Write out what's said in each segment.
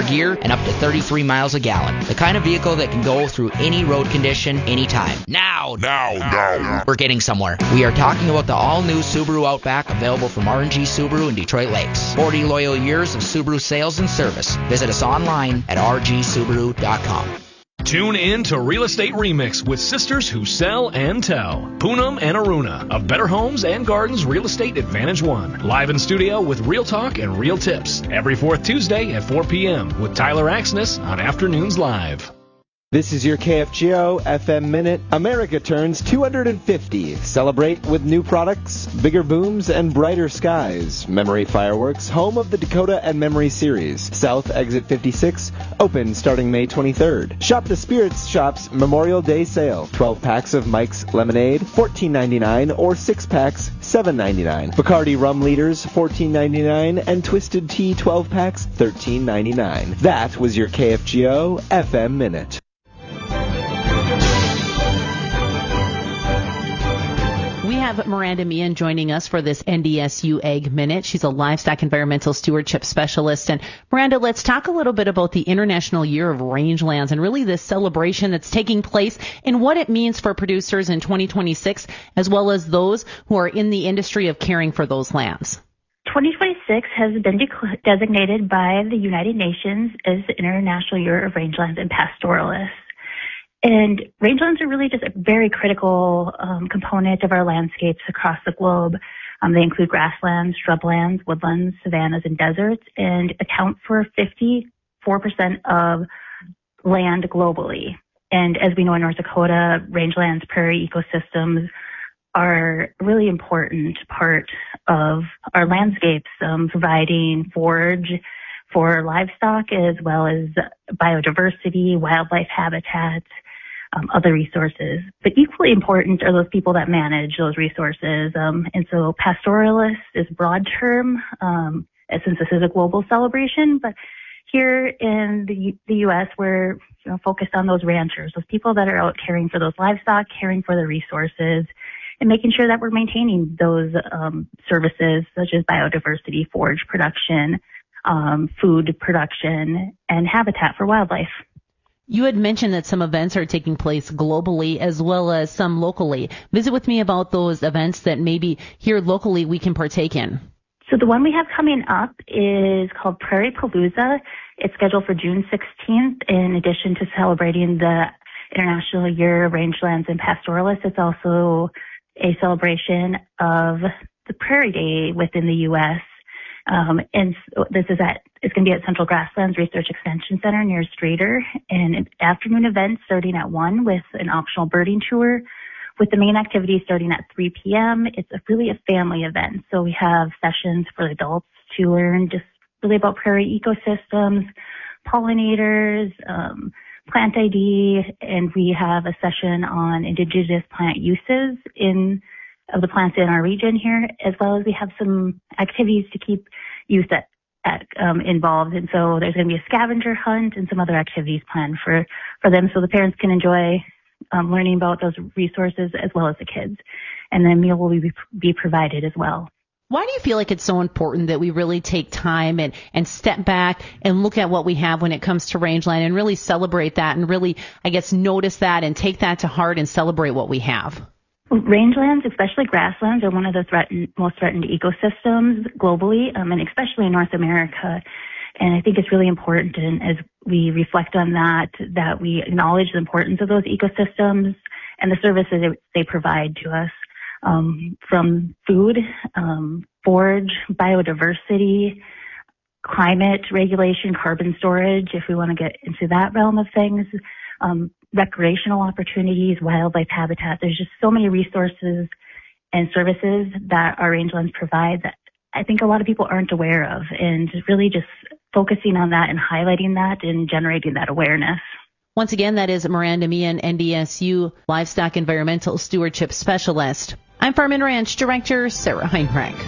gear, and up to 33 miles a gallon. The kind of vehicle that can go through any road condition, anytime. Now. We're getting somewhere. We are talking about the all-new Subaru Outback, available from R&G Subaru in Detroit Lakes. 40 loyal years of Subaru sales and service. Visit us online at rgsubaru.com. Tune in to Real Estate Remix with sisters who sell and tell. Poonam and Aruna of Better Homes and Gardens Real Estate Advantage One. Live in studio with real talk and real tips. Every fourth Tuesday at 4 p.m. with Tyler Axness on Afternoons Live. This is your KFGO FM Minute. America turns 250. Celebrate with new products, bigger booms, and brighter skies. Memory Fireworks, home of the Dakota and Memory series. South Exit 56, open starting May 23rd. Shop the Spirits Shop's Memorial Day sale. 12 packs of Mike's Lemonade, $14.99, or 6 packs, $7.99. Bacardi Rum Liters, $14.99, and Twisted Tea 12 packs, $13.99. That was your KFGO FM Minute. We have Miranda Meehan joining us for this NDSU Ag Minute. She's a livestock environmental stewardship specialist. And Miranda, let's talk a little bit about the International Year of Rangelands and really this celebration that's taking place and what it means for producers in 2026, as well as those who are in the industry of caring for those lands. 2026 has been designated by the United Nations as the International Year of Rangelands and Pastoralists. And rangelands are really just a very critical component of our landscapes across the globe. They include grasslands, shrublands, woodlands, savannas, and deserts, and account for 54% of land globally. And as we know in North Dakota, rangelands, prairie ecosystems are a really important part of our landscapes, providing forage for livestock as well as biodiversity, wildlife habitats, other resources. But equally important are those people that manage those resources. And so pastoralist is a broad term, since this is a global celebration. But here in the U.S., we're focused on those ranchers, those people that are out caring for those livestock, caring for the resources, and making sure that we're maintaining those services such as biodiversity, forage production, food production, and habitat for wildlife. You had mentioned that some events are taking place globally as well as some locally. Visit with me about those events that maybe here locally we can partake in. So the one we have coming up is called Prairie Palooza. It's scheduled for June 16th. In addition to celebrating the International Year of Rangelands and Pastoralists, it's also a celebration of the Prairie Day within the U.S. And it's going to be at Central Grasslands Research Extension Center near Strader, and an afternoon event starting at 1 with an optional birding tour, with the main activity starting at 3 p.m. It's really a family event. So we have sessions for adults to learn just really about prairie ecosystems, pollinators, plant ID, and we have a session on indigenous plant uses of the plants in our region here, as well as we have some activities to keep youth involved. And so there's going to be a scavenger hunt and some other activities planned for them so the parents can enjoy learning about those resources as well as the kids. And then a meal will be provided as well. Why do you feel like it's so important that we really take time and step back and look at what we have when it comes to rangeland and really celebrate that and really, I guess, notice that and take that to heart and celebrate what we have? Rangelands, especially grasslands, are one of the most threatened ecosystems globally, and especially in North America. And I think it's really important, and as we reflect on that we acknowledge the importance of those ecosystems and the services they provide to us, from food, forage, biodiversity, climate regulation, carbon storage, if we want to get into that realm of things, recreational opportunities, wildlife habitat. There's just so many resources and services that our rangelands provide that I think a lot of people aren't aware of, and really just focusing on that and highlighting that and generating that awareness. Once again, that is Miranda Meehan, NDSU Livestock Environmental Stewardship Specialist. I'm Farm and Ranch Director Sarah Heinrich.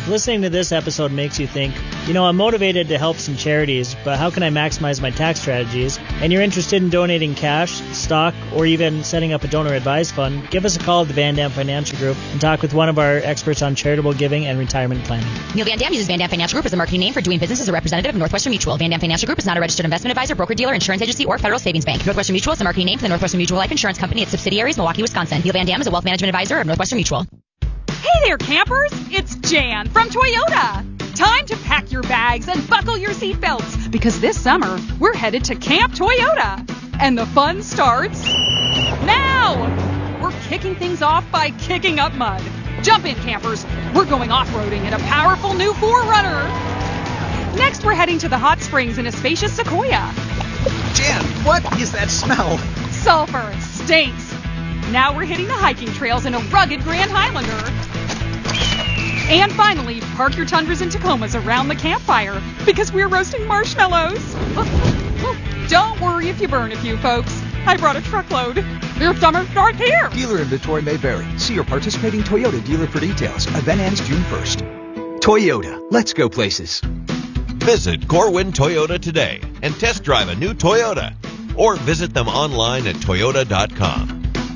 If listening to this episode makes you think, I'm motivated to help some charities, but how can I maximize my tax strategies? And you're interested in donating cash, stock, or even setting up a donor advised fund, give us a call at the Van Dam Financial Group and talk with one of our experts on charitable giving and retirement planning. Neil Van Dam uses Van Dam Financial Group as a marketing name for doing business as a representative of Northwestern Mutual. Van Dam Financial Group is not a registered investment advisor, broker-dealer, insurance agency, or federal savings bank. Northwestern Mutual is the marketing name for the Northwestern Mutual Life Insurance Company, its subsidiaries, Milwaukee, Wisconsin. Neil Van Dam is a wealth management advisor of Northwestern Mutual. Hey there, campers! It's Jan from Toyota. Time to pack your bags and buckle your seatbelts, because this summer, we're headed to Camp Toyota. And the fun starts now! We're kicking things off by kicking up mud. Jump in, campers. We're going off-roading in a powerful new 4Runner. Next, we're heading to the hot springs in a spacious Sequoia. Jan, what is that smell? Sulfur. It stinks. Now we're hitting the hiking trails in a rugged Grand Highlander. And finally, park your Tundras and Tacomas around the campfire, because we're roasting marshmallows. Don't worry if you burn a few, folks. I brought a truckload. Your summer starts here. Dealer inventory may vary. See your participating Toyota dealer for details. Event ends June 1st. Toyota. Let's go places. Visit Corwin Toyota today and test drive a new Toyota. Or visit them online at toyota.com.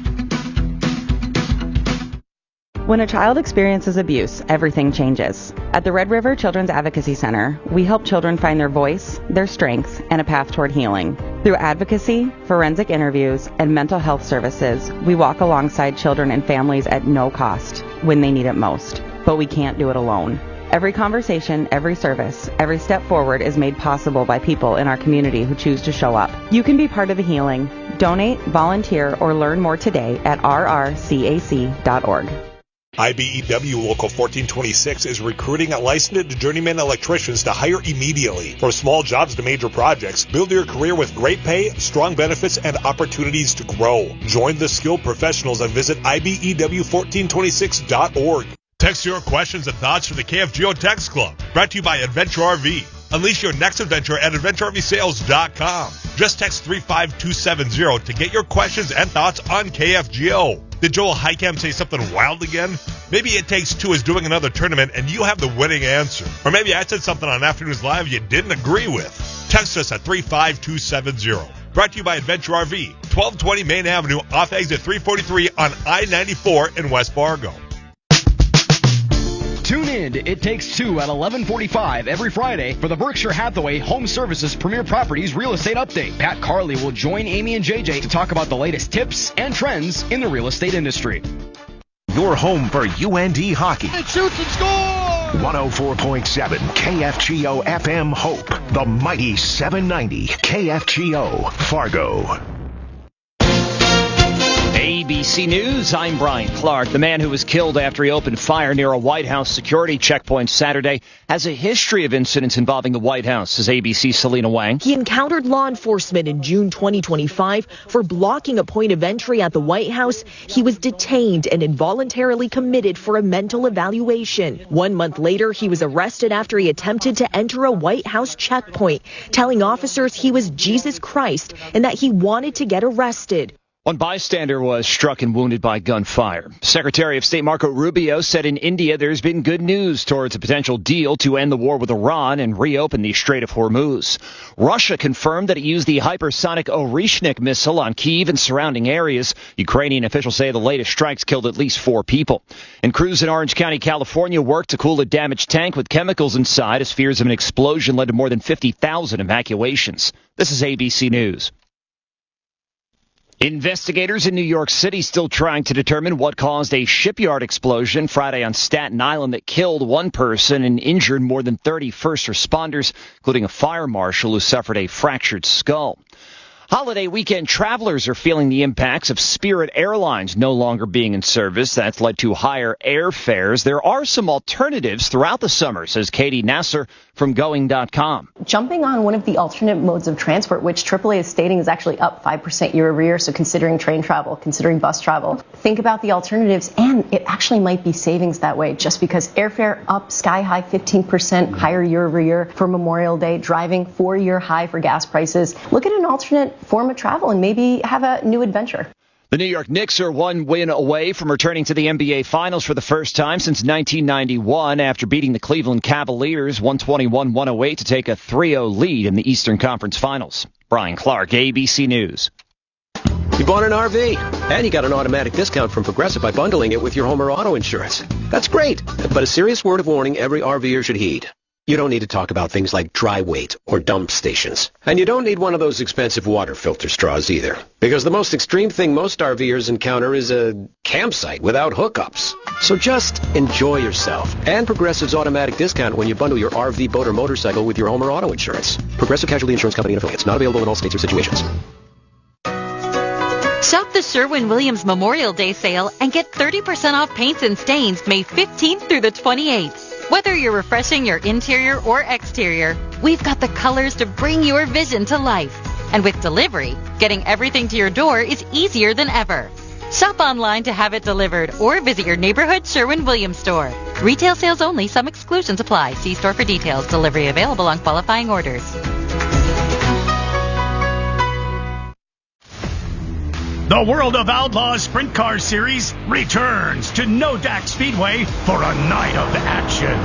When a child experiences abuse, everything changes. At the Red River Children's Advocacy Center, we help children find their voice, their strengths, and a path toward healing. Through advocacy, forensic interviews, and mental health services, we walk alongside children and families at no cost when they need it most. But we can't do it alone. Every conversation, every service, every step forward is made possible by people in our community who choose to show up. You can be part of the healing. Donate, volunteer, or learn more today at rrcac.org. IBEW Local 1426 is recruiting licensed journeyman electricians to hire immediately. From small jobs to major projects, build your career with great pay, strong benefits, and opportunities to grow. Join the skilled professionals and visit IBEW1426.org. Text your questions and thoughts to the KFGO Text Club. Brought to you by Adventure RV. Unleash your next adventure at AdventureRVSales.com. Just text 35270 to get your questions and thoughts on KFGO. Did Joel Heicam say something wild again? Maybe It Takes Two is doing another tournament and you have the winning answer. Or maybe I said something on Afternoons Live you didn't agree with. Text us at 35270. Brought to you by Adventure RV, 1220 Main Avenue off exit 343 on I-94 in West Fargo. Tune in to It Takes Two at 11:45 every Friday for the Berkshire Hathaway Home Services Premier Properties Real Estate Update. Pat Carley will join Amy and JJ to talk about the latest tips and trends in the real estate industry. Your home for UND hockey. It shoots and scores! 104.7 KFGO FM Hope. The mighty 790 KFGO Fargo. ABC News, I'm Brian Clark. The man who was killed after he opened fire near a White House security checkpoint Saturday has a history of incidents involving the White House, says ABC's Selena Wang. He encountered law enforcement in June 2025 for blocking a point of entry at the White House. He was detained and involuntarily committed for a mental evaluation. 1 month later, he was arrested after he attempted to enter a White House checkpoint, telling officers he was Jesus Christ and that he wanted to get arrested. One bystander was struck and wounded by gunfire. Secretary of State Marco Rubio said in India there's been good news towards a potential deal to end the war with Iran and reopen the Strait of Hormuz. Russia confirmed that it used the hypersonic Orishnik missile on Kyiv and surrounding areas. Ukrainian officials say the latest strikes killed at least 4 people. And crews in Orange County, California worked to cool a damaged tank with chemicals inside as fears of an explosion led to more than 50,000 evacuations. This is ABC News. Investigators in New York City still trying to determine what caused a shipyard explosion Friday on Staten Island that killed 1 person and injured more than 30 first responders, including a fire marshal who suffered a fractured skull. Holiday weekend travelers are feeling the impacts of Spirit Airlines no longer being in service. That's led to higher airfares. There are some alternatives throughout the summer, says Katie Nasser from Going.com. Jumping on one of the alternate modes of transport, which AAA is stating is actually up 5% year over year, so considering train travel, considering bus travel, think about the alternatives, and it actually might be savings that way, just because airfare up sky high 15% higher year over year for Memorial Day, driving 4-year high for gas prices. Look at an alternate form of travel and maybe have a new adventure. The New York Knicks are one win away from returning to the NBA Finals for the first time since 1991 after beating the Cleveland Cavaliers 121-108 to take a 3-0 lead in the Eastern Conference Finals. Brian Clark, ABC News. You bought an RV, and you got an automatic discount from Progressive by bundling it with your home or auto insurance. That's great, but a serious word of warning every RVer should heed. You don't need to talk about things like dry weight or dump stations. And you don't need one of those expensive water filter straws either. Because the most extreme thing most RVers encounter is a campsite without hookups. So just enjoy yourself. And Progressive's automatic discount when you bundle your RV, boat, or motorcycle with your home or auto insurance. Progressive Casualty Insurance Company and Affiliates. Not available in all states or situations. Shop the Sherwin-Williams Memorial Day sale and get 30% off paints and stains May 15th through the 28th. Whether you're refreshing your interior or exterior, we've got the colors to bring your vision to life. And with delivery, getting everything to your door is easier than ever. Shop online to have it delivered or visit your neighborhood Sherwin-Williams store. Retail sales only. Some exclusions apply. See store for details. Delivery available on qualifying orders. The World of Outlaws Sprint Car Series returns to Nodak Speedway for a night of action.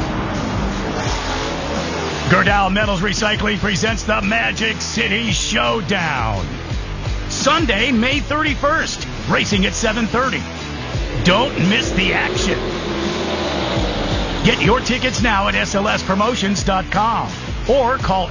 Gerdau Metals Recycling presents the Magic City Showdown. Sunday, May 31st, racing at 7:30. Don't miss the action. Get your tickets now at slspromotions.com or call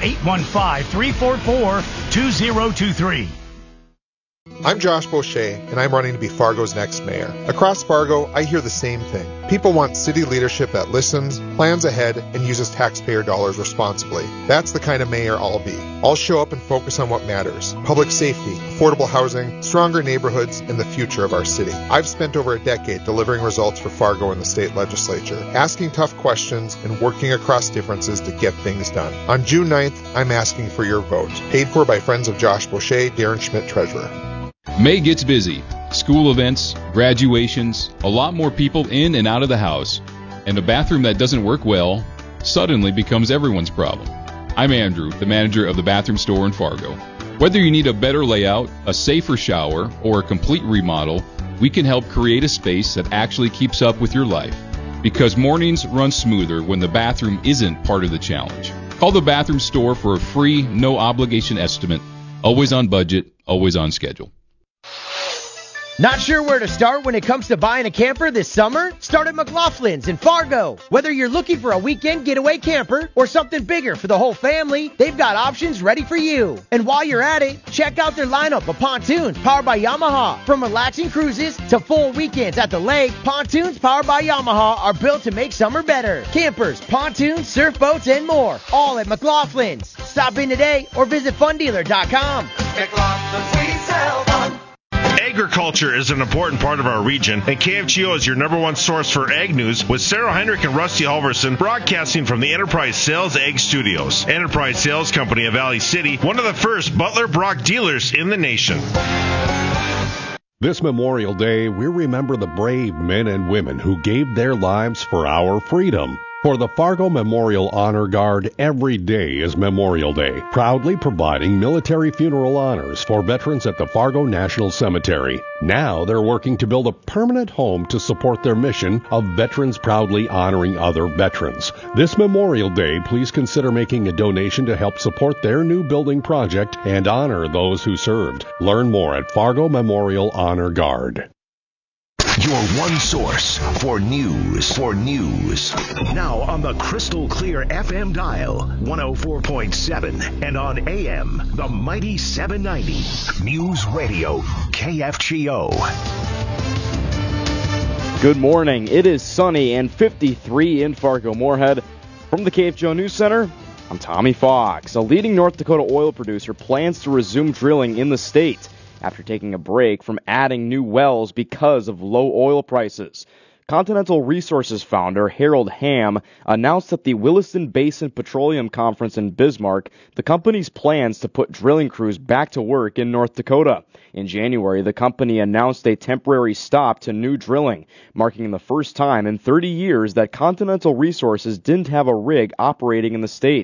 815-344-2023. I'm Josh Boucher, and I'm running to be Fargo's next mayor. Across Fargo, I hear the same thing. People want city leadership that listens, plans ahead, and uses taxpayer dollars responsibly. That's the kind of mayor I'll be. I'll show up and focus on what matters: public safety, affordable housing, stronger neighborhoods, and the future of our city. I've spent over a decade delivering results for Fargo in the state legislature, asking tough questions and working across differences to get things done. On June 9th, I'm asking for your vote. Paid for by friends of Josh Boucher, Darren Schmidt, Treasurer. May gets busy. School events, graduations, a lot more people in and out of the house, and a bathroom that doesn't work well suddenly becomes everyone's problem. I'm Andrew, the manager of the bathroom store in Fargo. Whether you need a better layout, a safer shower, or a complete remodel, we can help create a space that actually keeps up with your life. Because mornings run smoother when the bathroom isn't part of the challenge. Call the bathroom store for a free, no-obligation estimate. Always on budget, always on schedule. Not sure where to start when it comes to buying a camper this summer? Start at McLaughlin's in Fargo. Whether you're looking for a weekend getaway camper or something bigger for the whole family, they've got options ready for you. And while you're at it, check out their lineup of pontoons powered by Yamaha. From relaxing cruises to full weekends at the lake, pontoons powered by Yamaha are built to make summer better. Campers, pontoons, surf boats, and more. All at McLaughlin's. Stop in today or visit fundealer.com. McLaughlin's, we sell fun. Agriculture is an important part of our region, and KFGO is your number one source for ag news, with Sarah Heinrich and Rusty Halverson broadcasting from the Enterprise Sales Ag Studios. Enterprise Sales Company of Valley City, one of the first Butler Brock dealers in the nation. This Memorial Day, we remember the brave men and women who gave their lives for our freedom. For the Fargo Memorial Honor Guard, every day is Memorial Day, proudly providing military funeral honors for veterans at the Fargo National Cemetery. Now they're working to build a permanent home to support their mission of veterans proudly honoring other veterans. This Memorial Day, please consider making a donation to help support their new building project and honor those who served. Learn more at Fargo Memorial Honor Guard. Your one source for news. Now on the crystal clear FM dial, 104.7, and on AM, the mighty 790. News Radio, KFGO. Good morning. It is sunny and 53 in Fargo-Moorhead. From the KFGO News Center, I'm Tommy Fox. A leading North Dakota oil producer plans to resume drilling in the state after taking a break from adding new wells because of low oil prices. Continental Resources founder Harold Hamm announced at the Williston Basin Petroleum Conference in Bismarck the company's plans to put drilling crews back to work in North Dakota. In January, the company announced a temporary stop to new drilling, marking the first time in 30 years that Continental Resources didn't have a rig operating in the state.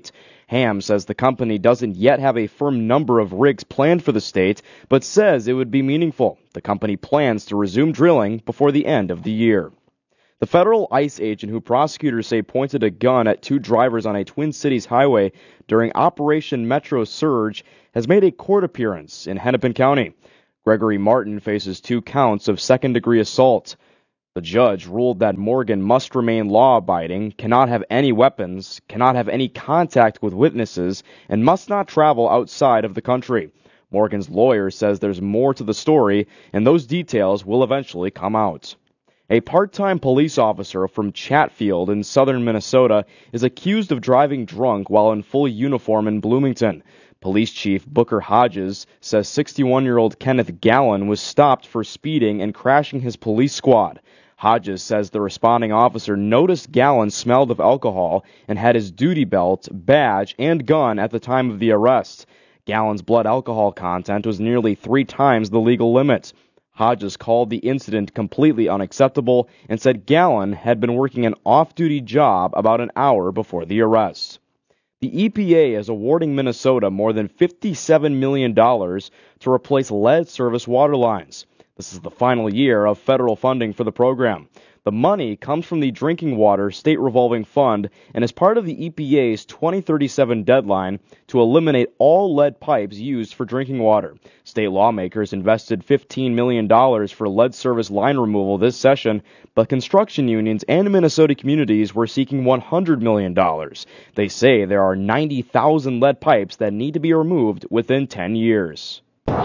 Ham says the company doesn't yet have a firm number of rigs planned for the state, but says it would be meaningful. The company plans to resume drilling before the end of the year. The federal ICE agent who prosecutors say pointed a gun at two drivers on a Twin Cities highway during Operation Metro Surge has made a court appearance in Hennepin County. Gregory Martin faces 2 counts of second-degree assault. The judge ruled that Morgan must remain law-abiding, cannot have any weapons, cannot have any contact with witnesses, and must not travel outside of the country. Morgan's lawyer says there's more to the story, and those details will eventually come out. A part-time police officer from Chatfield in southern Minnesota is accused of driving drunk while in full uniform in Bloomington. Police Chief Booker Hodges says 61-year-old Kenneth Gallen was stopped for speeding and crashing his police squad. Hodges says the responding officer noticed Gallen smelled of alcohol and had his duty belt, badge, and gun at the time of the arrest. Gallen's blood alcohol content was nearly 3 times the legal limit. Hodges called the incident completely unacceptable and said Gallen had been working an off-duty job about an hour before the arrest. The EPA is awarding Minnesota more than $57 million to replace lead service water lines. This is the final year of federal funding for the program. The money comes from the Drinking Water State Revolving Fund and is part of the EPA's 2037 deadline to eliminate all lead pipes used for drinking water. State lawmakers invested $15 million for lead service line removal this session, but construction unions and Minnesota communities were seeking $100 million. They say there are 90,000 lead pipes that need to be removed within 10 years.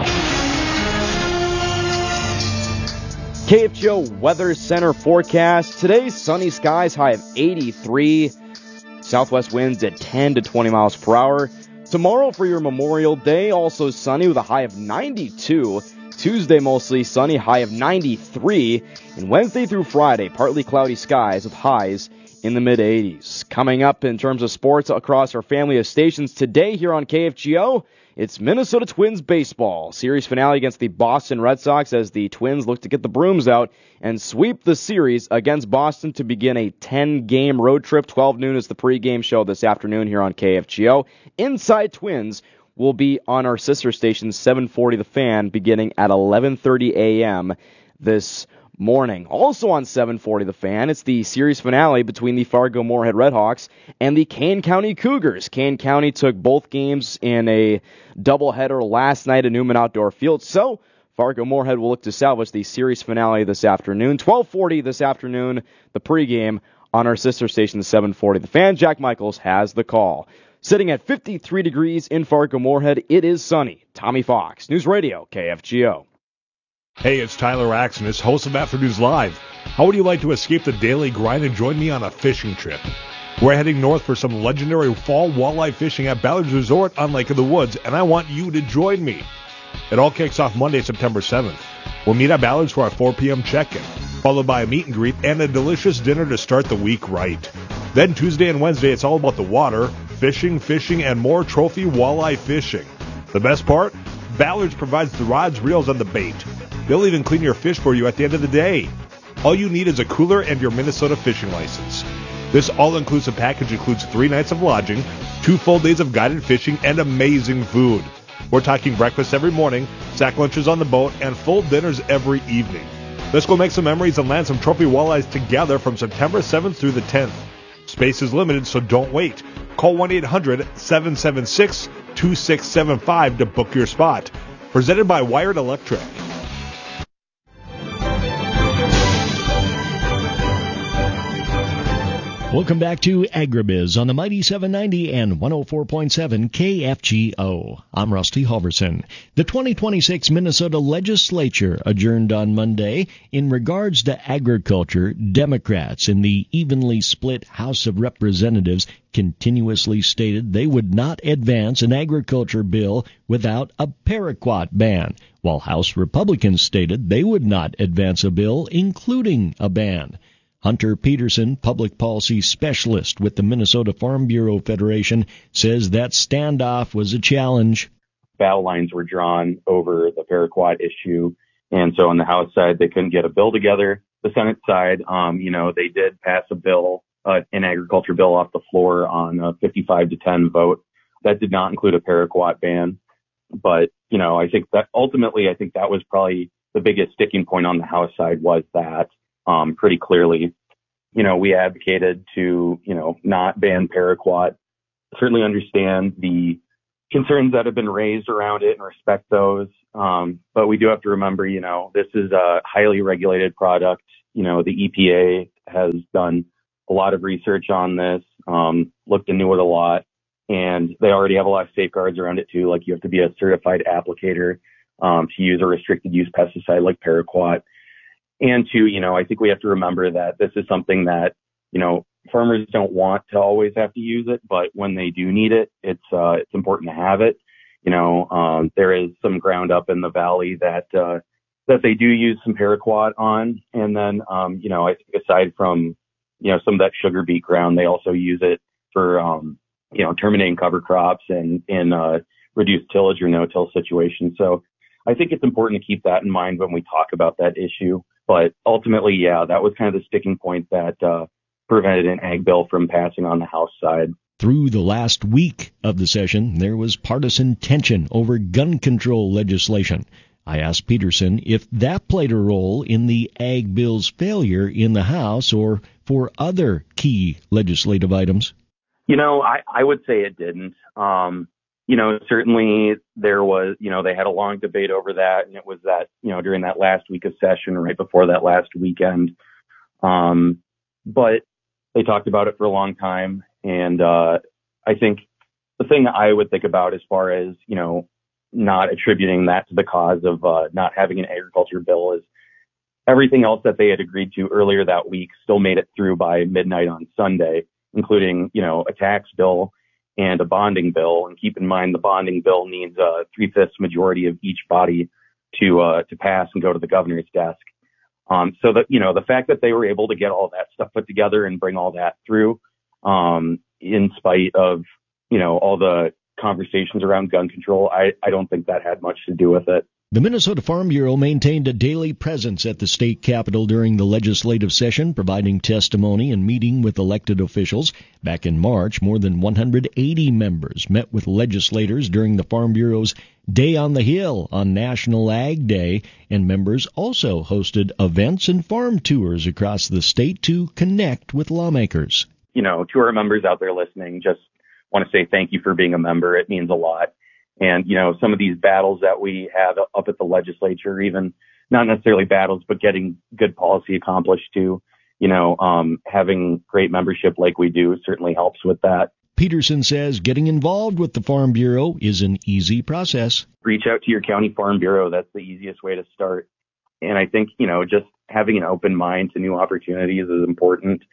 KFGO Weather Center forecast. Today's sunny skies, high of 83. Southwest winds at 10 to 20 miles per hour. Tomorrow for your Memorial Day, also sunny with a high of 92. Tuesday mostly sunny, high of 93. And Wednesday through Friday, partly cloudy skies with highs in the mid-80s. Coming up in terms of sports across our family of stations today here on KFGO, it's Minnesota Twins baseball. Series finale against the Boston Red Sox as the Twins look to get the brooms out and sweep the series against Boston to begin a 10-game road trip. 12 noon is the pregame show this afternoon here on KFGO. Inside Twins will be on our sister station 740 The Fan beginning at 11:30 a.m. this morning. Also on 740 The Fan, it's the series finale between the Fargo-Moorhead Redhawks and the Kane County Cougars. Kane County took both games in a doubleheader last night at Newman Outdoor Field, so Fargo-Moorhead will look to salvage the series finale this afternoon. 12:40 this afternoon, the pregame on our sister station 740 The Fan. Jack Michaels has the call. Sitting at 53 degrees in Fargo-Moorhead, it is sunny. Tommy Fox, News Radio, KFGO. Hey, it's Tyler Axon, host of Afternoons Live. How would you like to escape the daily grind and join me on a fishing trip? We're heading north for some legendary fall walleye fishing at Ballard's Resort on Lake of the Woods, and I want you to join me. It all kicks off Monday, September 7th. We'll meet at Ballard's for our 4 p.m. check-in, followed by a meet and greet and a delicious dinner to start the week right. Then Tuesday and Wednesday, it's all about the water, fishing, and more trophy walleye fishing. The best part? Ballard's provides the rods, reels, and the bait. They'll even clean your fish for you at the end of the day. All you need is a cooler and your Minnesota fishing license. This all-inclusive package includes 3 nights of lodging, 2 full days of guided fishing, and amazing food. We're talking breakfast every morning, sack lunches on the boat, and full dinners every evening. Let's go make some memories and land some trophy walleyes together from September 7th through the 10th. Space is limited, so don't wait. Call 1-800-776-2675 to book your spot. Presented by Wired Electric. Welcome back to Agribiz on the Mighty 790 and 104.7 KFGO. I'm Rusty Halverson. The 2026 Minnesota Legislature adjourned on Monday. In regards to agriculture, Democrats in the evenly split House of Representatives continuously stated they would not advance an agriculture bill without a paraquat ban, while House Republicans stated they would not advance a bill including a ban. Hunter Peterson, public policy specialist with the Minnesota Farm Bureau Federation, says that standoff was a challenge. Battle lines were drawn over the paraquat issue, and so on the House side, they couldn't get a bill together. The Senate side, they did pass a bill, an agriculture bill off the floor on a 55-10 vote. That did not include a paraquat ban. But, I think that ultimately, that was probably the biggest sticking point on the House side was that pretty clearly, we advocated to, not ban paraquat. Certainly understand the concerns that have been raised around it and respect those. But we do have to remember, this is a highly regulated product. The EPA has done a lot of research on this, looked into it a lot, and they already have a lot of safeguards around it too. Like you have to be a certified applicator to use a restricted use pesticide like paraquat. And two, I think we have to remember that this is something that, farmers don't want to always have to use it, but when they do need it, it's important to have it. There is some ground up in the valley that they do use some paraquat on. And then, I think aside from, some of that sugar beet ground, they also use it for, terminating cover crops and in reduced tillage or no-till situations. So I think it's important to keep that in mind when we talk about that issue. But ultimately, yeah, that was kind of the sticking point that prevented an ag bill from passing on the House side. Through the last week of the session, there was partisan tension over gun control legislation. I asked Peterson if that played a role in the ag bill's failure in the House or for other key legislative items. I would say it didn't. Certainly there was, they had a long debate over that, and it was that, during that last week of session, right before that last weekend. But they talked about it for a long time. And I think the thing I would think about as far as, not attributing that to the cause of not having an agriculture bill is everything else that they had agreed to earlier that week still made it through by midnight on Sunday, including, a tax bill and a bonding bill. And keep in mind, the bonding bill needs a 3/5 majority of each body to pass and go to the governor's desk. So that, the fact that they were able to get all that stuff put together and bring all that through, in spite of, all the conversations around gun control, I don't think that had much to do with it. The Minnesota Farm Bureau maintained a daily presence at the state capitol during the legislative session, providing testimony and meeting with elected officials. Back in March, more than 180 members met with legislators during the Farm Bureau's Day on the Hill on National Ag Day, and members also hosted events and farm tours across the state to connect with lawmakers. To our members out there listening, just want to say thank you for being a member. It means a lot. And, some of these battles that we have up at the legislature, even not necessarily battles, but getting good policy accomplished too, having great membership like we do certainly helps with that. Peterson says getting involved with the Farm Bureau is an easy process. Reach out to your county Farm Bureau. That's the easiest way to start. And I think, just having an open mind to new opportunities is important.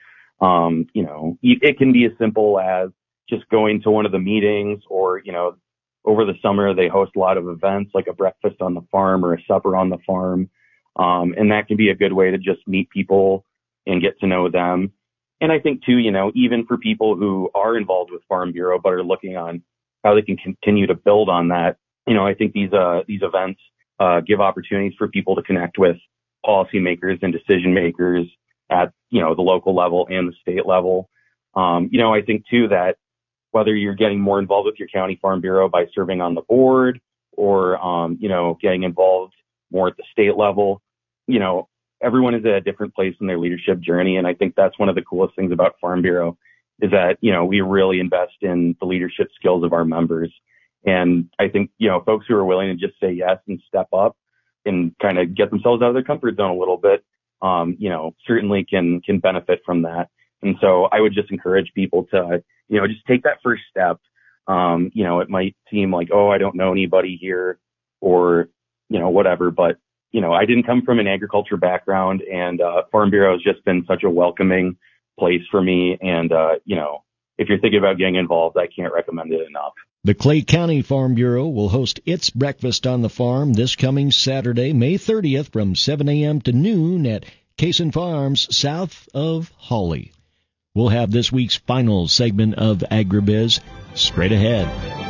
It can be as simple as just going to one of the meetings or, over the summer, they host a lot of events like a breakfast on the farm or a supper on the farm. And that can be a good way to just meet people and get to know them. And I think, too, even for people who are involved with Farm Bureau but are looking on how they can continue to build on that, I think these events give opportunities for people to connect with policymakers and decision makers at, the local level and the state level. I think, too, that whether you're getting more involved with your county Farm Bureau by serving on the board or, getting involved more at the state level, everyone is at a different place in their leadership journey. And I think that's one of the coolest things about Farm Bureau is that, we really invest in the leadership skills of our members. And I think, folks who are willing to just say yes and step up and kind of get themselves out of their comfort zone a little bit, certainly can benefit from that. And so I would just encourage people to, just take that first step. It might seem like, I don't know anybody here or, whatever, but, I didn't come from an agriculture background, and Farm Bureau has just been such a welcoming place for me. And, if you're thinking about getting involved, I can't recommend it enough. The Clay County Farm Bureau will host its Breakfast on the Farm this coming Saturday, May 30th from 7 a.m. to noon at Kaysen Farms south of Hawley. We'll have this week's final segment of AgriBiz straight ahead.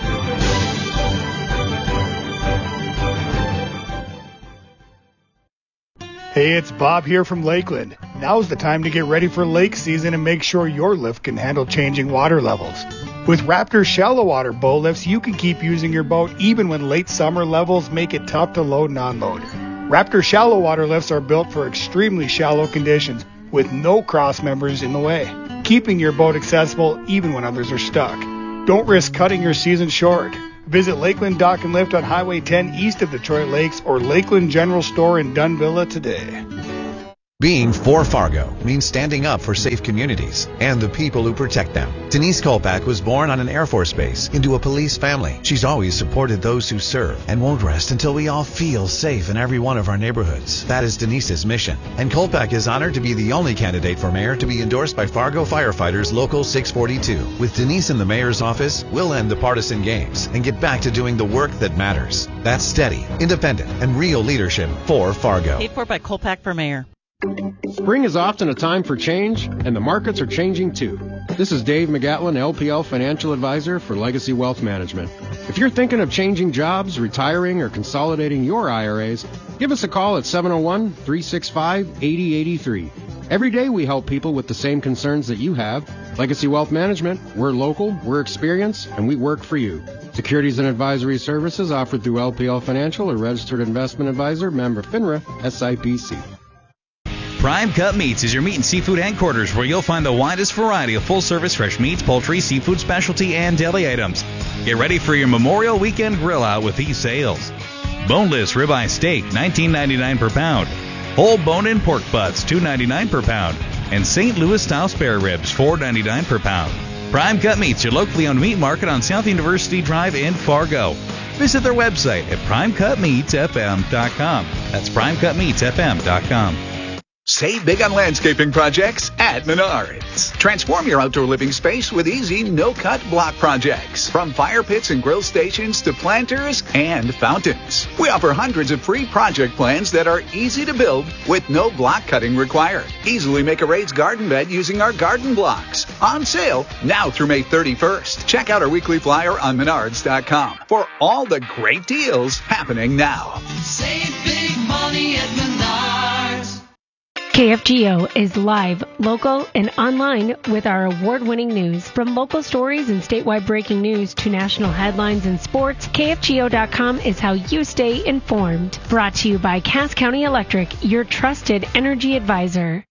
Hey, it's Bob here from Lakeland. Now's the time to get ready for lake season and make sure your lift can handle changing water levels. With Raptor shallow water bow lifts, you can keep using your boat even when late summer levels make it tough to load and unload. Raptor shallow water lifts are built for extremely shallow conditions with no cross members in the way, keeping your boat accessible even when others are stuck. Don't risk cutting your season short. Visit Lakeland Dock and Lift on Highway 10 east of Detroit Lakes or Lakeland General Store in Dunvilla today. Being for Fargo means standing up for safe communities and the people who protect them. Denise Kolpak was born on an Air Force base into a police family. She's always supported those who serve and won't rest until we all feel safe in every one of our neighborhoods. That is Denise's mission. And Kolpak is honored to be the only candidate for mayor to be endorsed by Fargo Firefighters Local 642. With Denise in the mayor's office, we'll end the partisan games and get back to doing the work that matters. That's steady, independent, and real leadership for Fargo. Paid for by Kolpak for mayor. Spring is often a time for change, and the markets are changing too. This is Dave McGatlin, LPL Financial Advisor for Legacy Wealth Management. If you're thinking of changing jobs, retiring, or consolidating your IRAs, give us a call at 701-365-8083. Every day we help people with the same concerns that you have. Legacy Wealth Management, we're local, we're experienced, and we work for you. Securities and advisory services offered through LPL Financial, a registered investment advisor, member FINRA, SIPC. Prime Cut Meats is your meat and seafood headquarters where you'll find the widest variety of full-service fresh meats, poultry, seafood specialty, and deli items. Get ready for your Memorial Weekend grill out with these sales. Boneless ribeye steak, $19.99 per pound. Whole bone-in pork butts, $2.99 per pound. And St. Louis-style spare ribs, $4.99 per pound. Prime Cut Meats, your locally owned meat market on South University Drive in Fargo. Visit their website at primecutmeatsfm.com. That's primecutmeatsfm.com. Save big on landscaping projects at Menards. Transform your outdoor living space with easy, no-cut block projects. From fire pits and grill stations to planters and fountains. We offer hundreds of free project plans that are easy to build with no block cutting required. Easily make a raised garden bed using our garden blocks. On sale now through May 31st. Check out our weekly flyer on Menards.com for all the great deals happening now. Save big money at Menards. KFGO is live, local, and online with our award-winning news. From local stories and statewide breaking news to national headlines and sports, KFGO.com is how you stay informed. Brought to you by Cass County Electric, your trusted energy advisor.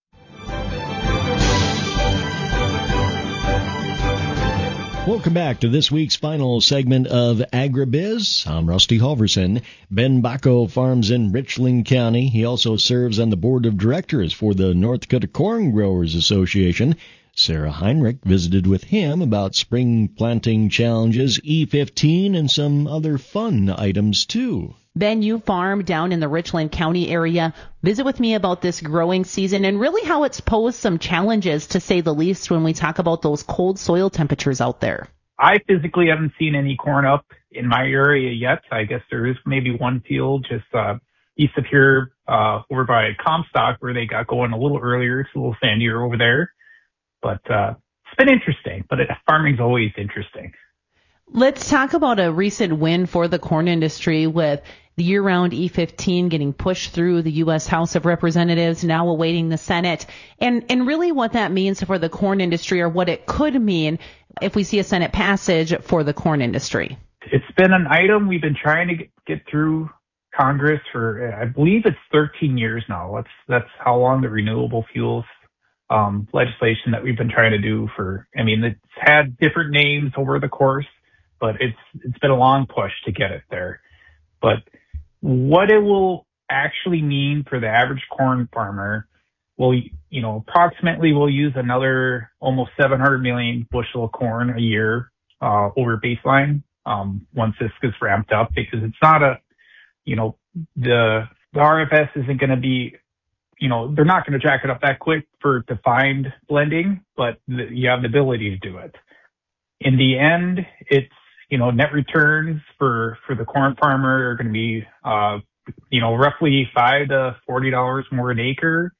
Welcome back to this week's final segment of AgriBiz. I'm Rusty Halverson. Ben Bacco farms in Richland County. He also serves on the board of directors for the North Dakota Corn Growers Association. Sarah Heinrich visited with him about spring planting challenges, E15, and some other fun items, too. Ben, you farm down in the Richland County area. Visit with me about this growing season and really how it's posed some challenges, to say the least, when we talk about those cold soil temperatures out there. I physically haven't seen any corn up in my area yet. I guess there is maybe one field just east of here over by Comstock where they got going a little earlier. It's a little sandier over there. But it's been interesting. But farming's always interesting. Let's talk about a recent win for the corn industry with the year-round E15 getting pushed through the U.S. House of Representatives, now awaiting the Senate, and really what that means for the corn industry, or what it could mean if we see a Senate passage for the corn industry. It's been an item we've been trying to get through Congress for, I believe it's 13 years now. That's how long the renewable fuels legislation that we've been trying to do for, it's had different names over the course, but it's been a long push to get it there. But what it will actually mean for the average corn farmer, approximately we'll use another almost 700 million bushel of corn a year over baseline once this gets ramped up, because it's not the RFS isn't going to be, they're not going to jack it up that quick for defined blending, but you have the ability to do it. In the end, it's, net returns for the corn farmer are going to be, roughly $5 to $40 more an acre,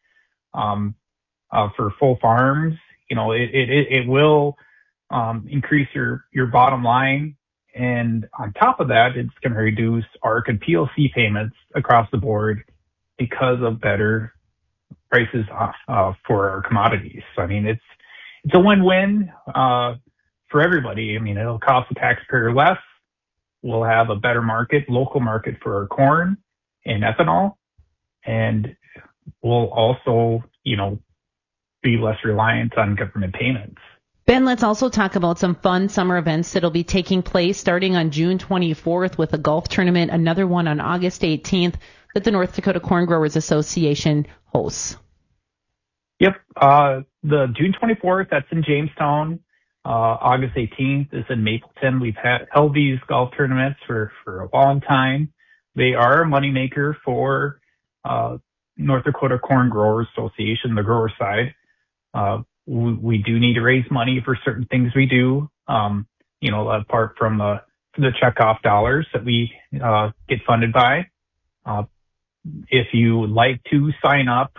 for full farms. It will, increase your bottom line. And on top of that, it's going to reduce ARC and PLC payments across the board because of better prices, for our commodities. So, it's a win-win, for everybody. I mean, it'll cost the taxpayer less. We'll have a better market, local market for our corn and ethanol. And we'll also, be less reliant on government payments. Ben, let's also talk about some fun summer events that'll be taking place starting on June 24th with a golf tournament, another one on August 18th that the North Dakota Corn Growers Association hosts. Yep. The June 24th, that's in Jamestown. August 18th is in Mapleton. We've held these golf tournaments for a long time. They are a moneymaker for North Dakota Corn Growers Association, the grower side. We do need to raise money for certain things we do, apart from the checkoff dollars that we get funded by. If you would like to sign up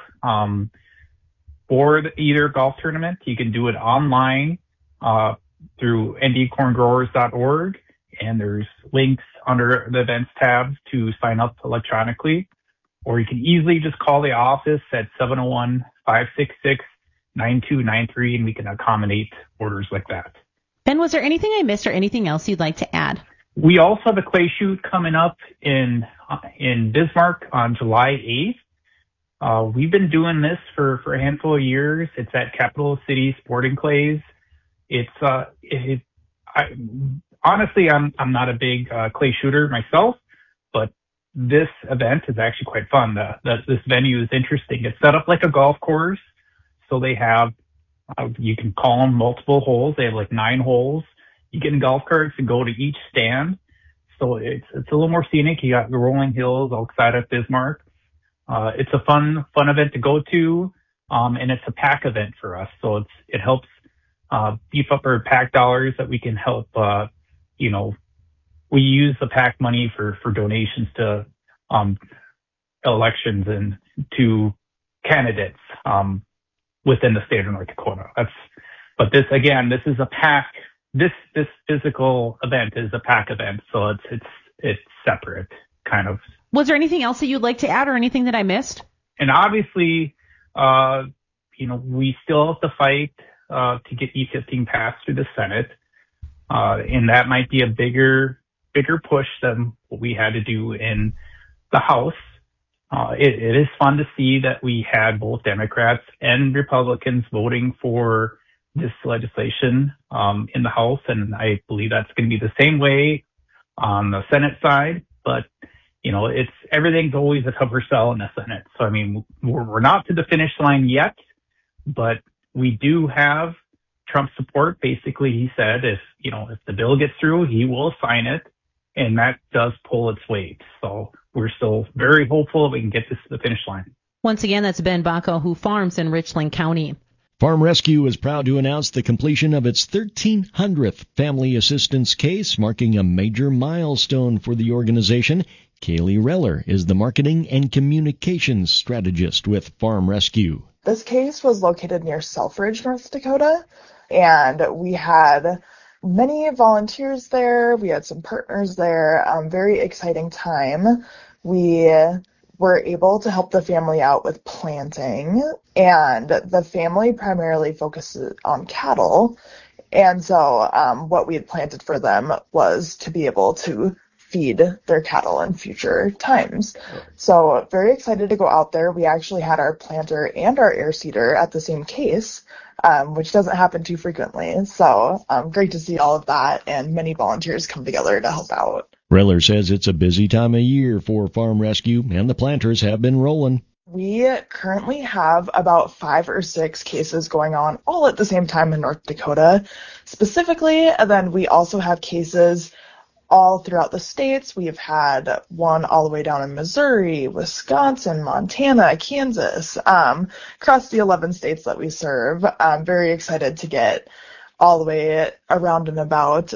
for either golf tournament, you can do it online through ndcorngrowers.org, and there's links under the events tab to sign up electronically. Or you can easily just call the office at 701-566-9293, and we can accommodate orders like that. Ben, was there anything I missed or anything else you'd like to add? We also have a clay shoot coming up in Bismarck on July 8th. We've been doing this for a handful of years. It's at Capital City Sporting Clays. Honestly, I'm not a big clay shooter myself, but this event is actually quite fun. This venue is interesting. It's set up like a golf course. So they have, you can call them multiple holes. They have like 9 holes. You get in golf carts and go to each stand. So it's a little more scenic. You got the rolling hills outside of Bismarck. It's a fun event to go to. And it's a PAC event for us. So it helps, beef up our PAC dollars that we can help, we use the PAC money for donations to, elections and to candidates, within the state of North Dakota. But this is a PAC. This physical event is a PAC event. So it's separate kind of. Was there anything else that you'd like to add or anything that I missed? And obviously, we still have to fight, to get E15 passed through the Senate. And that might be a bigger push than what we had to do in the House. It is fun to see that we had both Democrats and Republicans voting for this legislation in the House, and I believe that's going to be the same way on the Senate side. But it's everything's always a tougher sell in the Senate. So I mean, we're not to the finish line yet, but we do have Trump's support. Basically, he said if the bill gets through, he will sign it, and that does pull its weight. So we're still very hopeful we can get this to the finish line. Once again, that's Ben Baco, who farms in Richland County. Farm Rescue is proud to announce the completion of its 1300th family assistance case, marking a major milestone for the organization. Kaylee Reller is the marketing and communications strategist with Farm Rescue. This case was located near Selfridge, North Dakota, and we had many volunteers there. We had some partners there. Very exciting time. We were able to help the family out with planting, and the family primarily focuses on cattle. And so what we had planted for them was to be able to feed their cattle in future times. So very excited to go out there. We actually had our planter and our air seeder at the same case, which doesn't happen too frequently. So great to see all of that and many volunteers come together to help out. Reller says it's a busy time of year for Farm Rescue, and the planters have been rolling. We currently have about 5 or 6 cases going on all at the same time in North Dakota specifically, and then we also have cases all throughout the states. We've had one all the way down in Missouri, Wisconsin, Montana, Kansas, across the 11 states that we serve. I'm very excited to get all the way around and about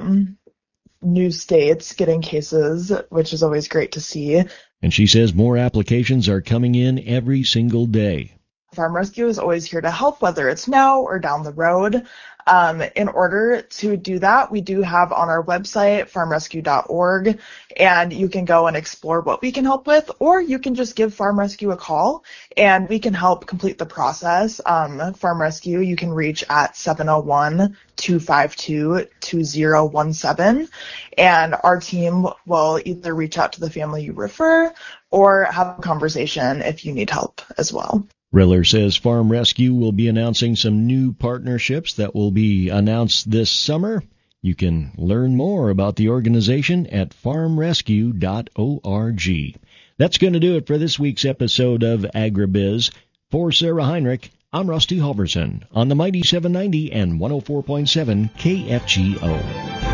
new states getting cases, which is always great to see. And she says more applications are coming in every single day. Farm Rescue is always here to help, whether it's now or down the road. In order to do that, we do have on our website, farmrescue.org, and you can go and explore what we can help with, or you can just give Farm Rescue a call and we can help complete the process. Farm Rescue, you can reach at 701-252-2017, and our team will either reach out to the family you refer or have a conversation if you need help as well. Riller says Farm Rescue will be announcing some new partnerships that will be announced this summer. You can learn more about the organization at farmrescue.org. That's going to do it for this week's episode of AgriBiz. For Sarah Heinrich, I'm Rusty Halverson on the Mighty 790 and 104.7 KFGO.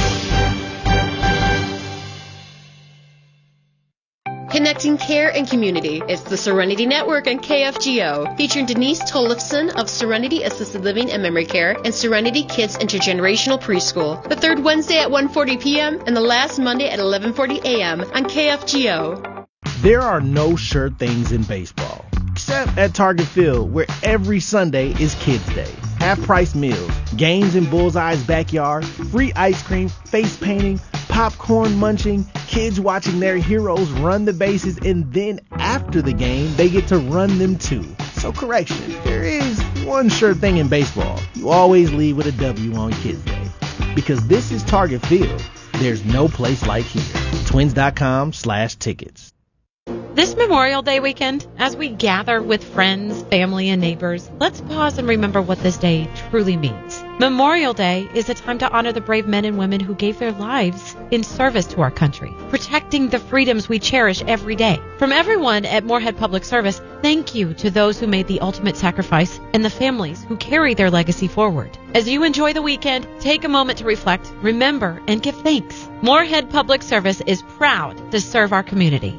Connecting care and community. It's the Serenity Network and KFGO, featuring Denise Tollefson of Serenity Assisted Living and Memory Care and Serenity Kids Intergenerational Preschool. The third Wednesday at 1:40 p.m. and the last Monday at 11:40 a.m. on KFGO. There are no sure things in baseball, except at Target Field, where every Sunday is Kids Day. Half-price meals, games in Bullseye's backyard, free ice cream, face painting, popcorn munching, kids watching their heroes run the bases, and then after the game, they get to run them too. So correction, there is one sure thing in baseball. You always leave with a W on Kids Day. Because this is Target Field. There's no place like here. Twins.com/tickets. This Memorial Day weekend, as we gather with friends, family, and neighbors, let's pause and remember what this day truly means. Memorial Day is a time to honor the brave men and women who gave their lives in service to our country, protecting the freedoms we cherish every day. From everyone at Moorhead Public Service, thank you to those who made the ultimate sacrifice and the families who carry their legacy forward. As you enjoy the weekend, take a moment to reflect, remember, and give thanks. Moorhead Public Service is proud to serve our community.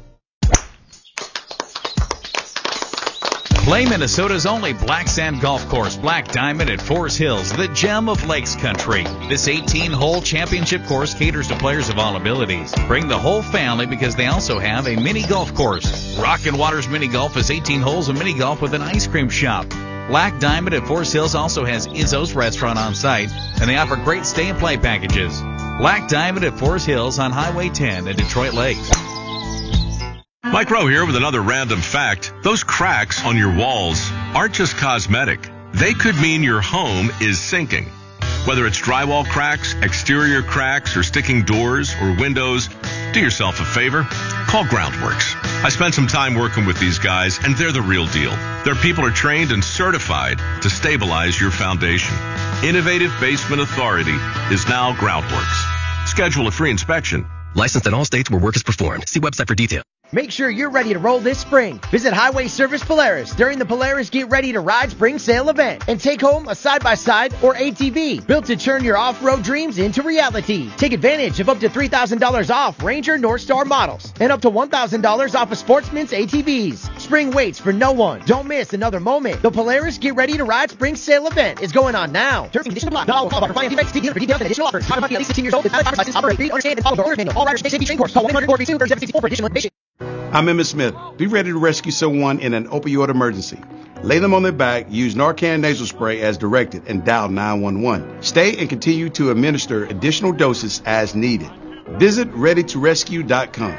Play Minnesota's only black sand golf course, Black Diamond at Forest Hills, the gem of Lakes Country. This 18-hole championship course caters to players of all abilities. Bring the whole family because they also have a mini golf course. Rockin' Waters Mini Golf is 18 holes of mini golf with an ice cream shop. Black Diamond at Forest Hills also has Izzo's Restaurant on site, and they offer great stay and play packages. Black Diamond at Forest Hills on Highway 10 at Detroit Lakes. Mike Rowe here with another random fact. Those cracks on your walls aren't just cosmetic. They could mean your home is sinking. Whether it's drywall cracks, exterior cracks, or sticking doors or windows, do yourself a favor. Call Groundworks. I spent some time working with these guys, and they're the real deal. Their people are trained and certified to stabilize your foundation. Innovative Basement Authority is now Groundworks. Schedule a free inspection. Licensed in all states where work is performed. See website for details. Make sure you're ready to roll this spring. Visit Highway Service Polaris during the Polaris Get Ready to Ride Spring Sale event and take home a side-by-side or ATV built to turn your off-road dreams into reality. Take advantage of up to $3,000 off Ranger Northstar models and up to $1,000 off of Sportsman's ATVs. Spring waits for no one. Don't miss another moment. The Polaris Get Ready to Ride Spring Sale event is going on now. Terms and conditions apply. Not all call about financing events. See dealer for details and additional offers. Drive at least 16 years old with valid driver's license. Operate, read, understand, and follow the owner's manual. All riders take safety training course. Call 1-800-432-3764 for additional information. I'm Emmett Smith. Be ready to rescue someone in an opioid emergency. Lay them on their back, use Narcan nasal spray as directed, and dial 911. Stay and continue to administer additional doses as needed. Visit readytorescue.com.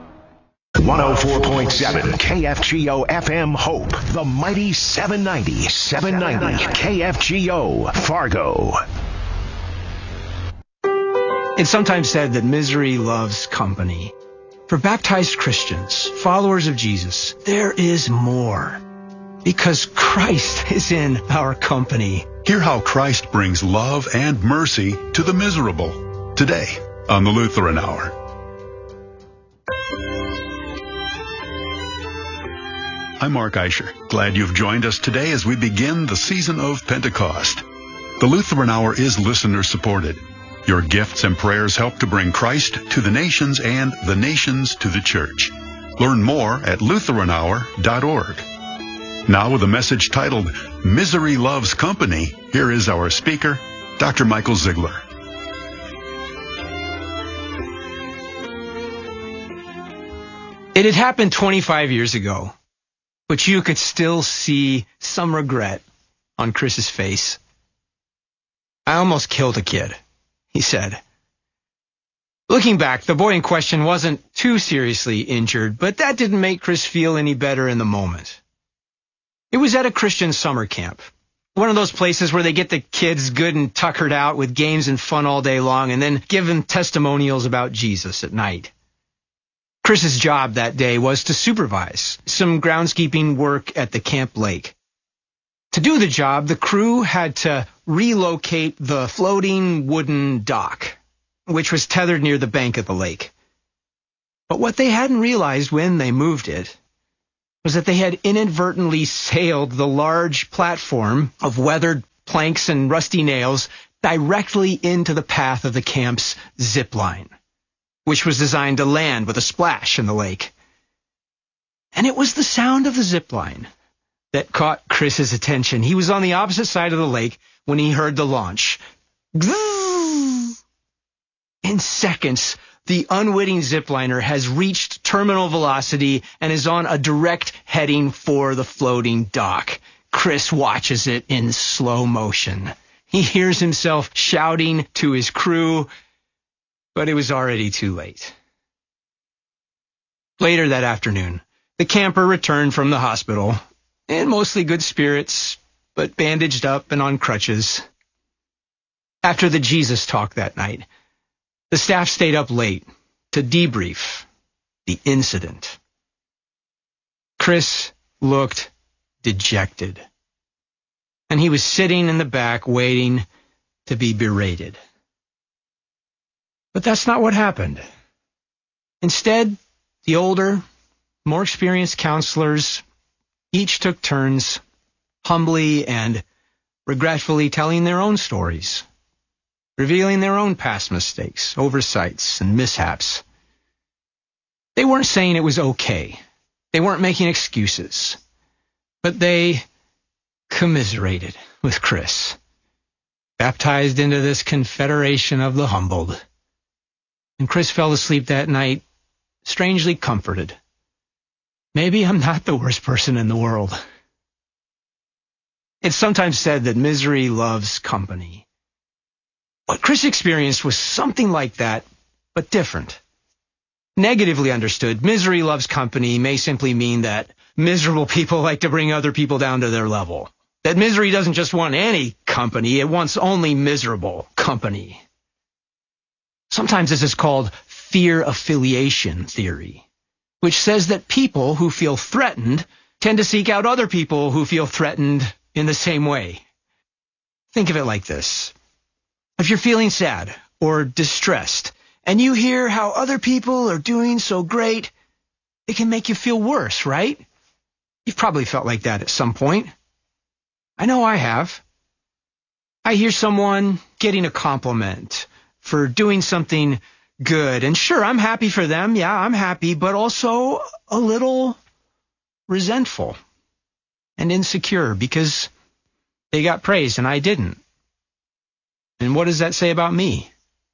104.7 KFGO FM Hope, the mighty 790 KFGO Fargo. It's sometimes said that misery loves company. For baptized Christians, followers of Jesus, there is more. Because Christ is in our company. Hear how Christ brings love and mercy to the miserable. Today on the Lutheran Hour. I'm Mark Eicher. Glad you've joined us today as we begin the season of Pentecost. The Lutheran Hour is listener supported. Your gifts and prayers help to bring Christ to the nations and the nations to the church. Learn more at LutheranHour.org. Now with a message titled, Misery Loves Company, here is our speaker, Dr. Michael Ziegler. It had happened 25 years ago. but you could still see some regret on Chris's face. "I almost killed a kid," he said. Looking back, the boy in question wasn't too seriously injured, but that didn't make Chris feel any better in the moment. It was at a Christian summer camp, one of those places where they get the kids good and tuckered out with games and fun all day long and then give them testimonials about Jesus at night. Chris's job that day was to supervise some groundskeeping work at the camp lake. To do the job, the crew had to relocate the floating wooden dock, which was tethered near the bank of the lake. But what they hadn't realized when they moved it was that they had inadvertently sailed the large platform of weathered planks and rusty nails directly into the path of the camp's zip line, which was designed to land with a splash in the lake. And it was the sound of the zip line that caught Chris's attention. He was on the opposite side of the lake when he heard the launch. In seconds, the unwitting zipliner has reached terminal velocity and is on a direct heading for the floating dock. Chris watches it in slow motion. He hears himself shouting to his crew, but it was already too late. Later that afternoon, the camper returned from the hospital in mostly good spirits, but bandaged up and on crutches. After the Jesus talk that night, the staff stayed up late to debrief the incident. Chris looked dejected, and he was sitting in the back waiting to be berated. But that's not what happened. Instead, the older, more experienced counselors each took turns, humbly and regretfully telling their own stories, revealing their own past mistakes, oversights, and mishaps. They weren't saying it was okay. They weren't making excuses. But they commiserated with Chris, baptized into this confederation of the humbled. And Chris fell asleep that night, strangely comforted. Maybe I'm not the worst person in the world. It's sometimes said that misery loves company. What Chris experienced was something like that, but different. Negatively understood, misery loves company may simply mean that miserable people like to bring other people down to their level. That misery doesn't just want any company, it wants only miserable company. Sometimes this is called fear affiliation theory, which says that people who feel threatened tend to seek out other people who feel threatened in the same way. Think of it like this. If you're feeling sad or distressed and you hear how other people are doing so great, it can make you feel worse, right? You've probably felt like that at some point. I know I have. I hear someone getting a compliment for doing something good, and sure, I'm happy for them. Yeah, I'm happy, but also a little resentful and insecure because they got praised and I didn't. And what does that say about me?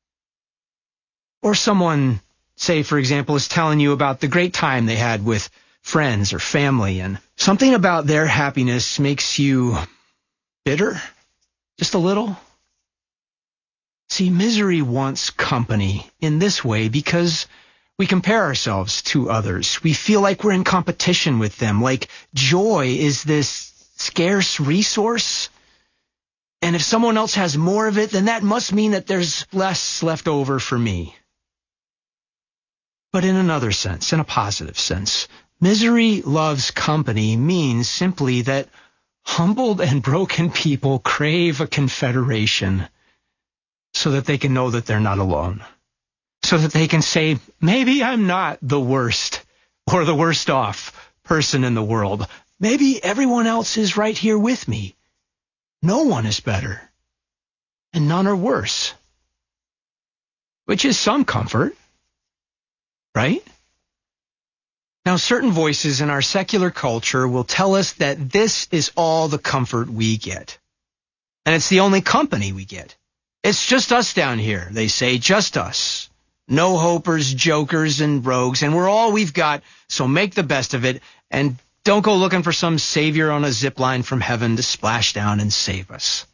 Or someone, say, for example, is telling you about the great time they had with friends or family, and something about their happiness makes you bitter, just a little. See, misery wants company in this way because we compare ourselves to others. We feel like we're in competition with them, like joy is this scarce resource. And if someone else has more of it, then that must mean that there's less left over for me. But in another sense, in a positive sense, misery loves company means simply that humbled and broken people crave a confederation so that they can know that they're not alone. So that they can say, maybe I'm not the worst or the worst off person in the world. Maybe everyone else is right here with me. No one is better, and none are worse. Which is some comfort, right? Now, certain voices in our secular culture will tell us that this is all the comfort we get. And it's the only company we get. It's just us down here, they say, just us. No hopers, jokers, and rogues, and we're all we've got, so make the best of it and Don't go looking for some savior on a zip line from heaven to splash down and save us.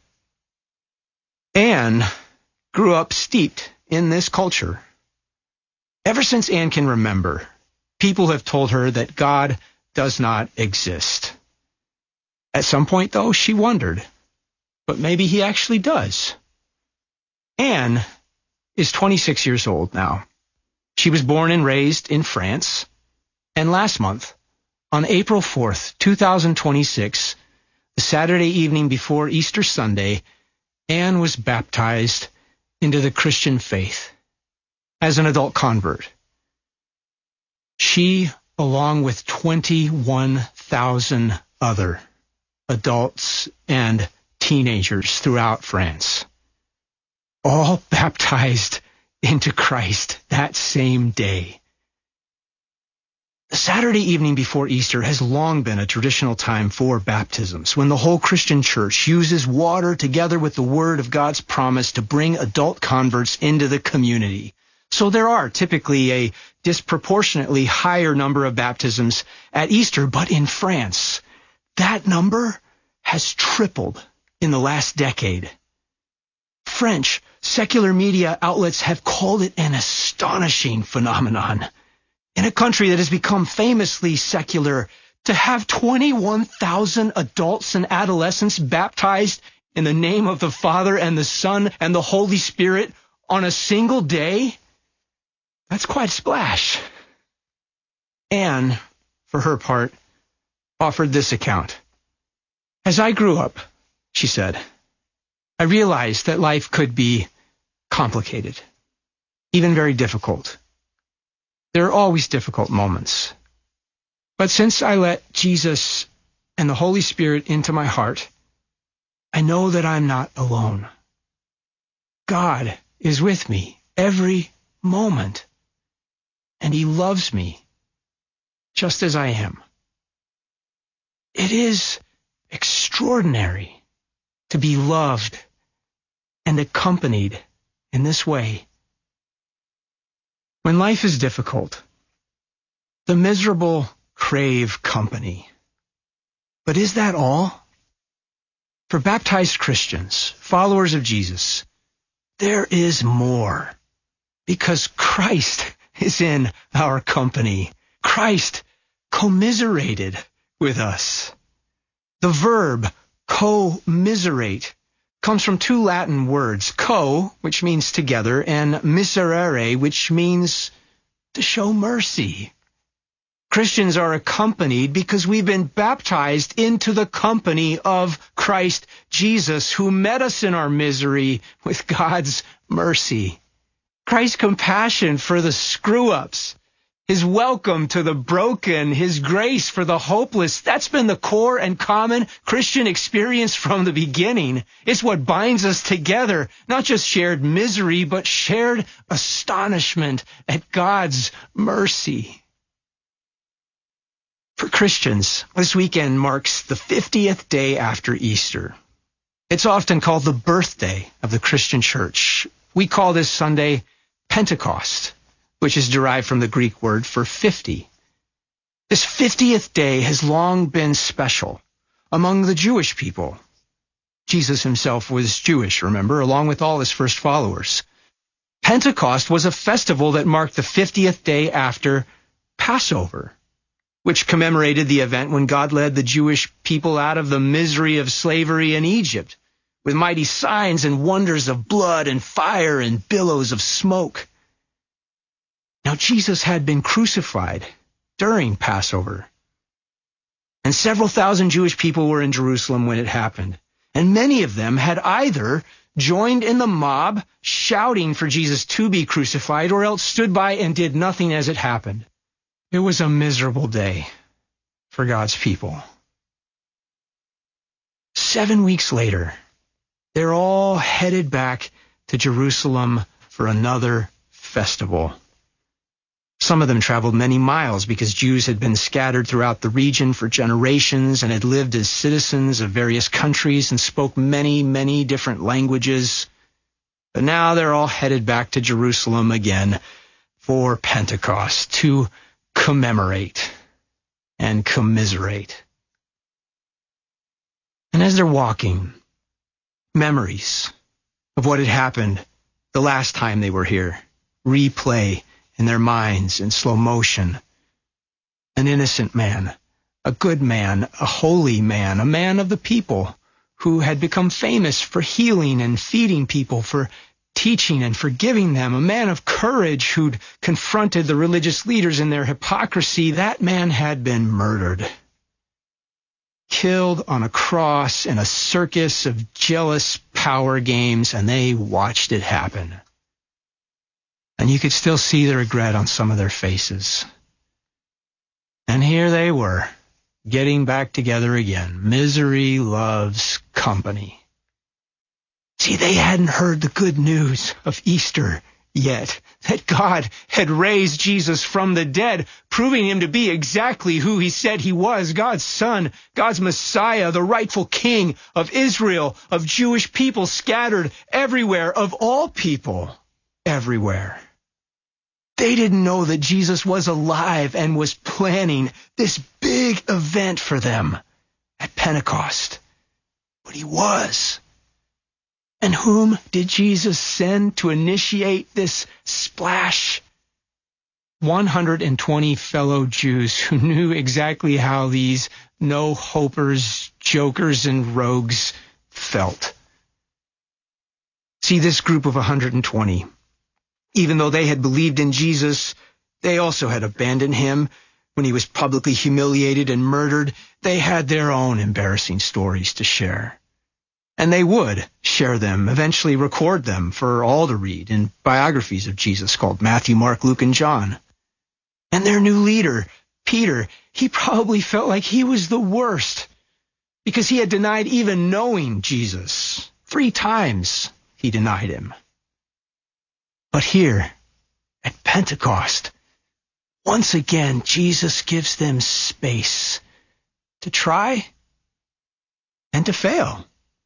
Anne grew up steeped in this culture. Ever since Anne can remember, people have told her that God does not exist. At some point, though, she wondered, but maybe he actually does. Anne is 26 years old now. She was born and raised in France, and last month, on April 4th, 2026, the Saturday evening before Easter Sunday, Anne was baptized into the Christian faith as an adult convert. She, along with 21,000 other adults and teenagers throughout France, all baptized into Christ that same day. The Saturday evening before Easter has long been a traditional time for baptisms, when the whole Christian church uses water together with the word of God's promise to bring adult converts into the community. So there are typically a disproportionately higher number of baptisms at Easter, but in France, that number has tripled in the last decade. French secular media outlets have called it an astonishing phenomenon. In a country that has become famously secular, to have 21,000 adults and adolescents baptized in the name of the Father and the Son and the Holy Spirit on a single day, that's quite a splash. Anne, for her part, offered this account. As I grew up, she said, I realized that life could be complicated, even very difficult. There are always difficult moments. But since I let Jesus and the Holy Spirit into my heart, I know that I'm not alone. God is with me every moment, and he loves me just as I am. It is extraordinary to be loved and accompanied in this way. When life is difficult, the miserable crave company. But is that all? For baptized Christians, followers of Jesus, there is more, because Christ is in our company. Christ commiserated with us. The verb commiserate comes from two Latin words, co, which means together, and miserere, which means to show mercy. Christians are accompanied because we've been baptized into the company of Christ Jesus, who met us in our misery with God's mercy. Christ's compassion for the screw-ups, his welcome to the broken, his grace for the hopeless, that's been the core and common Christian experience from the beginning. It's what binds us together, not just shared misery, but shared astonishment at God's mercy. For Christians, this weekend marks the 50th day after Easter. It's often called the birthday of the Christian church. We call this Sunday Pentecost, which is derived from the Greek word for 50. This 50th day has long been special among the Jewish people. Jesus himself was Jewish, remember, along with all his first followers. Pentecost was a festival that marked the 50th day after Passover, which commemorated the event when God led the Jewish people out of the misery of slavery in Egypt, with mighty signs and wonders of blood and fire and billows of smoke. Now, Jesus had been crucified during Passover, and several thousand Jewish people were in Jerusalem when it happened, and many of them had either joined in the mob shouting for Jesus to be crucified, or else stood by and did nothing as it happened. It was a miserable day for God's people. 7 weeks later, they're all headed back to Jerusalem for another festival. Some of them traveled many miles because Jews had been scattered throughout the region for generations and had lived as citizens of various countries and spoke many, many different languages. But now they're all headed back to Jerusalem again for Pentecost to commemorate. and commiserate. And as they're walking, memories of what had happened the last time they were here replay in their minds in slow motion. An innocent man, a good man, a holy man, a man of the people who had become famous for healing and feeding people, for teaching and forgiving them, a man of courage who'd confronted the religious leaders in their hypocrisy. That man had been murdered, killed on a cross in a circus of jealous power games, and they watched it happen. And you could still see the regret on some of their faces. And here they were, getting back together again. Misery loves company. See, they hadn't heard the good news of Easter yet, that God had raised Jesus from the dead, proving him to be exactly who he said he was, God's Son, God's Messiah, the rightful King of Israel, of Jewish people scattered everywhere, of all people everywhere. They didn't know that Jesus was alive and was planning this big event for them at Pentecost. But he was. And whom did Jesus send to initiate this splash? 120 fellow Jews who knew exactly how these no-hopers, jokers, and rogues felt. See, this group of 120, even though they had believed in Jesus, they also had abandoned him when he was publicly humiliated and murdered. They had their own embarrassing stories to share. And they would share them, eventually record them for all to read in biographies of Jesus called Matthew, Mark, Luke, and John. And their new leader, Peter, he probably felt like he was the worst because he had denied even knowing Jesus. 3 times he denied him. But here, at Pentecost, once again, Jesus gives them space to try and to fail.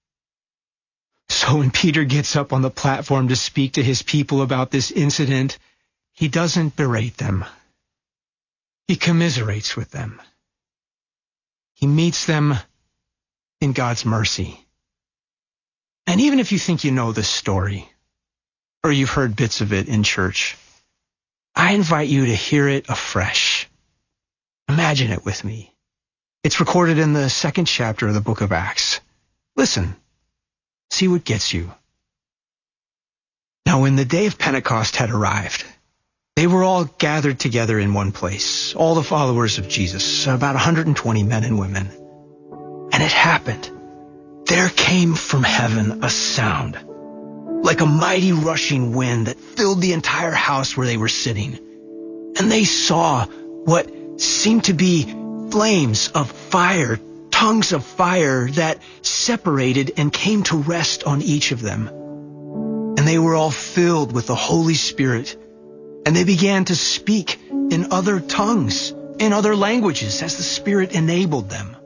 So when Peter gets up on the platform to speak to his people about this incident, he doesn't berate them. He commiserates with them. He meets them in God's mercy. And even if you think you know this story, or you've heard bits of it in church, I invite you to hear it afresh. Imagine it with me. It's recorded in the 2nd chapter of the book of Acts. Listen. See what gets you. Now, when the day of Pentecost had arrived, they were all gathered together in one place, all the followers of Jesus, about 120 men and women. And it happened. There came from heaven a sound, like a mighty rushing wind that filled the entire house where they were sitting. And they saw what seemed to be flames of fire, tongues of fire that separated and came to rest on each of them. And they were all filled with the Holy Spirit, and they began to speak in other tongues, in other languages, as the Spirit enabled them.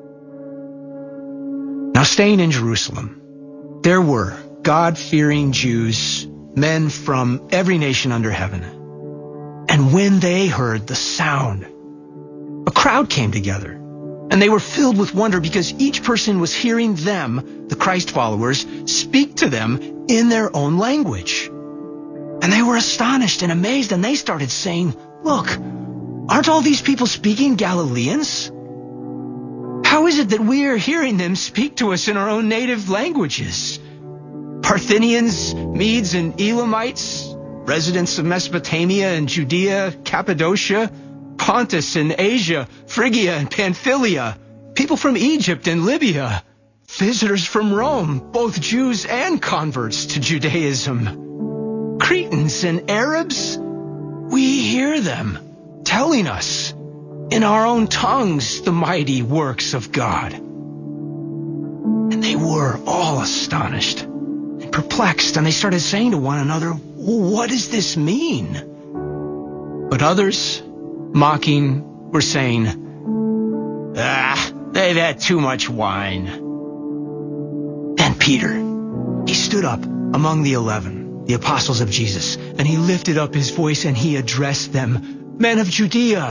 Now, staying in Jerusalem, there were God-fearing Jews, men from every nation under heaven. And when they heard the sound, a crowd came together. And they were filled with wonder because each person was hearing them, the Christ followers, speak to them in their own language. And they were astonished and amazed, and they started saying, "Look, aren't all these people speaking Galileans? How is it that we are hearing them speak to us in our own native languages? Parthians, Medes, and Elamites, residents of Mesopotamia and Judea, Cappadocia, Pontus and Asia, Phrygia and Pamphylia, people from Egypt and Libya, visitors from Rome, both Jews and converts to Judaism, Cretans and Arabs, we hear them telling us in our own tongues the mighty works of God." And they were all astonished and perplexed, and they started saying to one another, "What does this mean?" But others, mocking, were saying, "They've had too much wine." Then Peter, he stood up among the 11, the apostles of Jesus, and he lifted up his voice and he addressed them, "Men of Judea,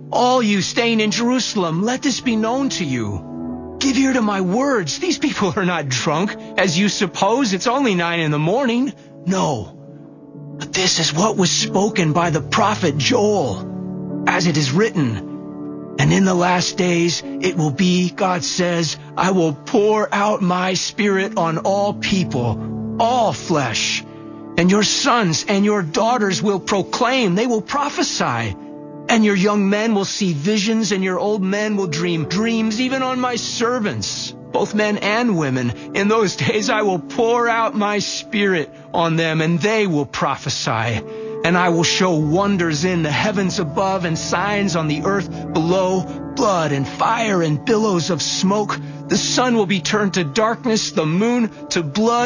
All you staying in Jerusalem, let this be known to you. Give ear to my words. These people are not drunk, as you suppose. It's only 9 a.m. No. But this is what was spoken by the prophet Joel, as it is written. And in the last days it will be, God says, I will pour out my spirit on all people, all flesh. And your sons and your daughters will proclaim, they will prophesy. And your young men will see visions, and your old men will dream dreams, even on my servants, both men and women. In those days I will pour out my spirit on them, and they will prophesy. And I will show wonders in the heavens above and signs on the earth below, blood and fire and billows of smoke. The sun will be turned to darkness, the moon to blood.